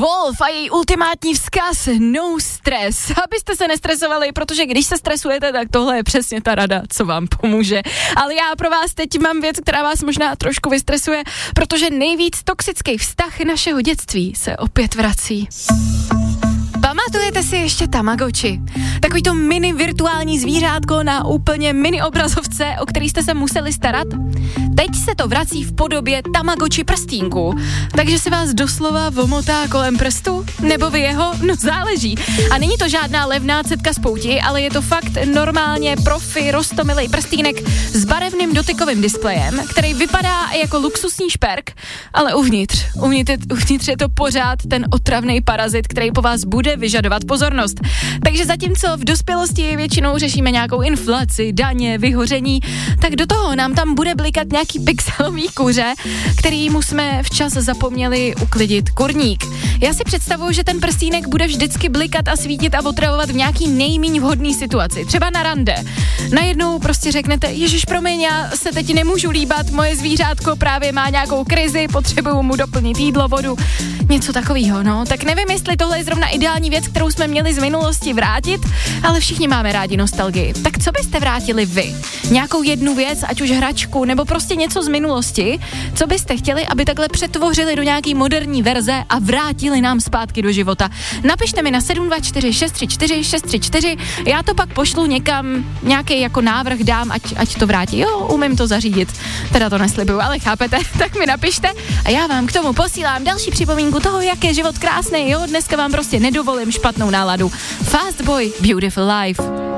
Wolf a její ultimátní vzkaz no stres. Abyste se nestresovali, protože když se stresujete, tak tohle je přesně ta rada, co vám pomůže. Ale já pro vás teď mám věc, která vás možná trošku vystresuje, protože nejvíc toxický vztah našeho dětství se opět vrací. Pamatujete si ještě Tamagotchi? Takový to mini virtuální zvířátko na úplně mini obrazovce, o který jste se museli starat? Teď se to vrací v podobě Tamagotchi prstínku. Takže se vás doslova vomotá kolem prstu? Nebo vy jeho? No záleží. A není to žádná levná cetka z pouti, ale je to fakt normálně profi roztomilej prstínek s barevným dotykovým displejem, který vypadá jako luxusní šperk, ale uvnitř je to pořád ten otravný parazit, který po vás bude vyžadovat pozornost. Takže zatímco v dospělosti většinou řešíme nějakou inflaci, daně, vyhoření, tak do toho nám tam bude blikat nějaký pixelový kuře, kterýmu jsme včas zapomněli uklidit kurník. Já si představuju, že ten prstínek bude vždycky blikat a svítit a otravovat v nějaký nejméně vhodný situaci. Třeba na rande. Najednou prostě řeknete, ježiš, promiň, já se teď nemůžu líbat, moje zvířátko právě má nějakou krizi, potřebuju mu doplnit jídlo, vodu, něco takového, no. Tak nevím, jestli tohle je zrovna ideální věc, kterou jsme měli z minulosti vrátit, ale všichni máme rádi nostalgii. Tak co byste vrátili vy? Nějakou jednu věc, ať už hračku, nebo prostě něco z minulosti, co byste chtěli, aby takhle přetvořili do nějaký moderní verze a vrátili nám zpátky do života? Napište mi na 724 634 634, já to pak pošlu někam, nějaký jako návrh dám, ať to vrátí. Jo, umím to zařídit. Teda to neslibuju, ale chápete, tak mi napište a já vám k tomu posílám další připomínku toho, jak je život krásný, jo, dneska vám prostě nedovolím špatnou náladu. Fast Boy, Beautiful Life.